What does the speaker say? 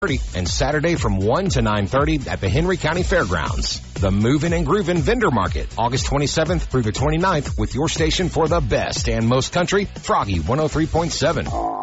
and Saturday from 1 to 9:30 at the Henry County Fairgrounds. The Movin' and Groovin' Vendor Market, August 27th through the 29th, with your station for the best and most country, Froggy 103.7.